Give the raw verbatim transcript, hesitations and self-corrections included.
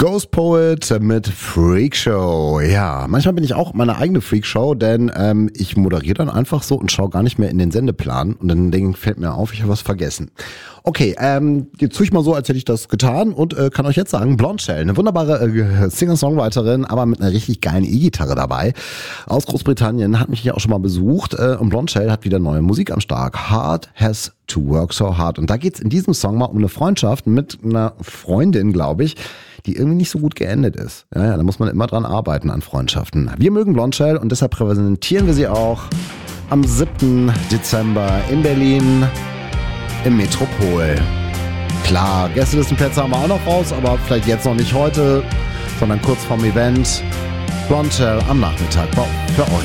Ghost Poet mit Freakshow. Ja, manchmal bin ich auch meine eigene Freakshow, denn ähm, ich moderiere dann einfach so und schaue gar nicht mehr in den Sendeplan und dann denk, fällt mir auf, ich habe was vergessen. Okay, ähm, jetzt tue ich mal so, als hätte ich das getan und äh, kann euch jetzt sagen, Blondshell, eine wunderbare äh, Singer-Songwriterin, aber mit einer richtig geilen E-Gitarre dabei. Aus Großbritannien, hat mich hier auch schon mal besucht äh, und Blondshell hat wieder neue Musik am Start. Hard has to work so hard. Und da geht's in diesem Song mal um eine Freundschaft mit einer Freundin, glaube ich, die irgendwie nicht so gut geendet ist. Ja, ja, da muss man immer dran arbeiten an Freundschaften. Wir mögen Blondshell und deshalb präsentieren wir sie auch am siebten Dezember in Berlin im Metropol. Klar, Gästelistenplätze haben wir auch noch raus, aber vielleicht jetzt noch nicht heute, sondern kurz vorm Event. Blondshell am Nachmittag für euch.